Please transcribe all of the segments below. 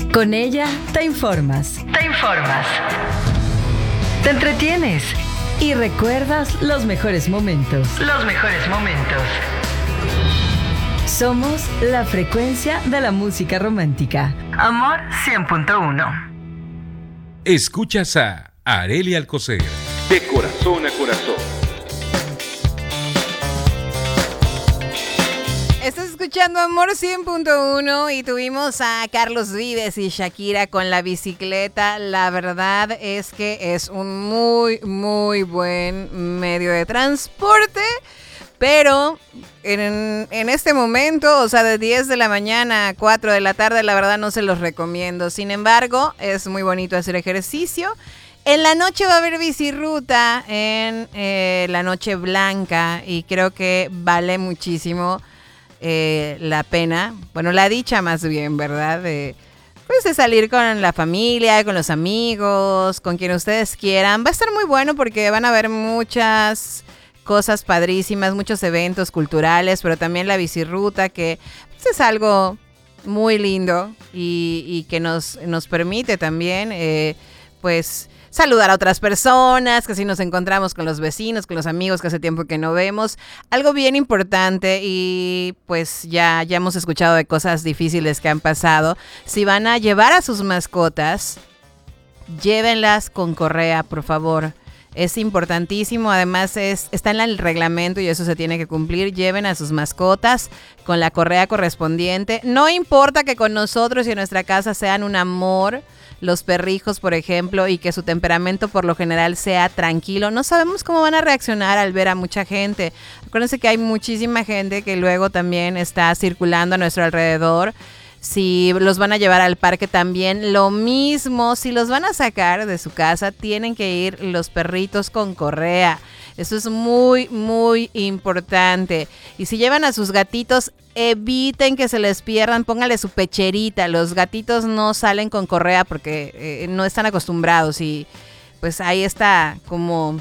Con ella te informas. Te entretienes y recuerdas los mejores momentos. Somos la frecuencia de la música romántica. Amor 100.1. Escuchas a Arely Alcocer. De corazón a corazón. Estás escuchando Amor 100.1 y tuvimos a Carlos Vives y Shakira con la bicicleta. La verdad es que es un muy buen medio de transporte, pero en este momento, o sea, de 10 de la mañana a 4 de la tarde, la verdad no se los recomiendo. Sin embargo, es muy bonito hacer ejercicio. En la noche va a haber bicirruta en la Noche Blanca y creo que vale muchísimo la pena, bueno, la dicha más bien, ¿verdad? De salir con la familia, con los amigos, con quien ustedes quieran. Va a estar muy bueno porque van a haber muchas cosas padrísimas, muchos eventos culturales, pero también la bicirruta, que es algo muy lindo y que nos permite también, saludar a otras personas, que si nos encontramos con los vecinos, con los amigos que hace tiempo que no vemos. Algo bien importante y pues ya hemos escuchado de cosas difíciles que han pasado. Si van a llevar a sus mascotas, llévenlas con correa, por favor. Es importantísimo, además está en el reglamento y eso se tiene que cumplir. Lleven a sus mascotas con la correa correspondiente. No importa que con nosotros y en nuestra casa sean un amor, los perrijos, por ejemplo, y que su temperamento por lo general sea tranquilo. No sabemos cómo van a reaccionar al ver a mucha gente. Acuérdense que hay muchísima gente que luego también está circulando a nuestro alrededor. Si los van a llevar al parque también, lo mismo. Si los van a sacar de su casa, tienen que ir los perritos con correa. Eso es muy importante. Y si llevan a sus gatitos, eviten que se les pierdan, póngale su pecherita. Los gatitos no salen con correa porque no están acostumbrados y pues ahí está como,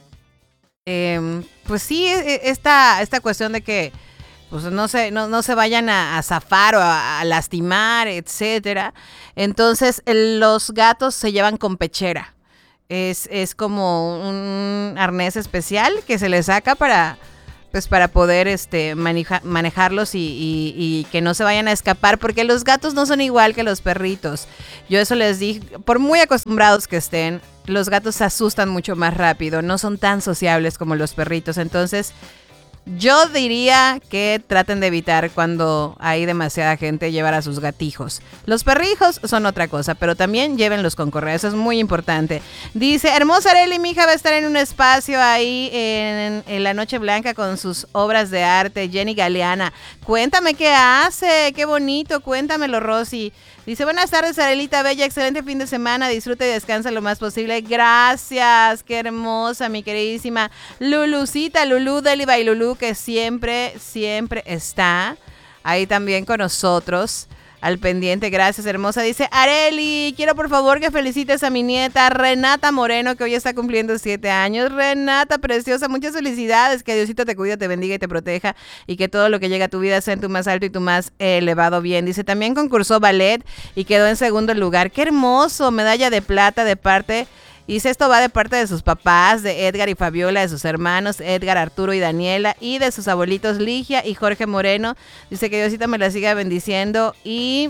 esta cuestión de que pues no se vayan a zafar o a lastimar, etcétera. Entonces los gatos se llevan con pechera. Es como un arnés especial que se les saca para poder manejarlos y que no se vayan a escapar, porque los gatos no son igual que los perritos. Yo eso les dije, por muy acostumbrados que estén, los gatos se asustan mucho más rápido, no son tan sociables como los perritos. Entonces yo diría que traten de evitar cuando hay demasiada gente llevar a sus gatijos. Los perrijos son otra cosa, pero también llévenlos con correa, eso es muy importante. Dice, hermosa Arely, mi hija va a estar en un espacio ahí en la Noche Blanca con sus obras de arte. Jenny Galeana, cuéntame qué hace, qué bonito, cuéntamelo, Rosy. Dice, buenas tardes, Arelita Bella, excelente fin de semana, disfruta y descansa lo más posible. Gracias, qué hermosa, mi queridísima Lulucita, Lulú Deliva y Lulú, que siempre está ahí también con nosotros, al pendiente. Gracias, hermosa. Dice, Arely, quiero por favor que felicites a mi nieta Renata Moreno, que hoy está cumpliendo 7 años. Renata, preciosa, muchas felicidades, que Diosito te cuide, te bendiga y te proteja, y que todo lo que llega a tu vida sea en tu más alto y tu más elevado bien. Dice, también concursó ballet y quedó en segundo lugar. ¡Qué hermoso! Medalla de plata de parte... Dice, esto va de parte de sus papás, de Edgar y Fabiola, de sus hermanos, Edgar, Arturo y Daniela, y de sus abuelitos Ligia y Jorge Moreno. Dice que Diosito me la siga bendiciendo y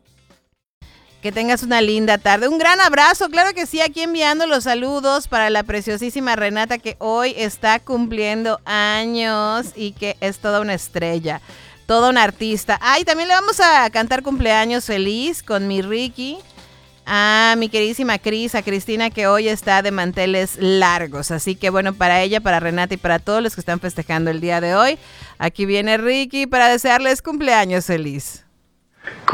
que tengas una linda tarde. Un gran abrazo, claro que sí, aquí enviando los saludos para la preciosísima Renata, que hoy está cumpliendo años y que es toda una estrella, toda una artista. También le vamos a cantar cumpleaños feliz con mi Ricky. Mi queridísima Cris, a Cristina, que hoy está de manteles largos. Así que bueno, para ella, para Renata y para todos los que están festejando el día de hoy, aquí viene Ricky para desearles cumpleaños feliz.